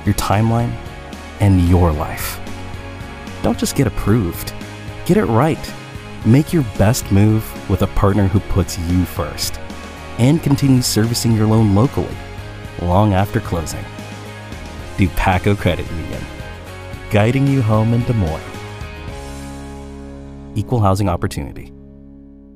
your timeline, and your life. Don't just get approved. Get it right. Make your best move with a partner who puts you first and continues servicing your loan locally long after closing. Dupaco Credit Union, guiding you home in Des Moines. Equal housing opportunity.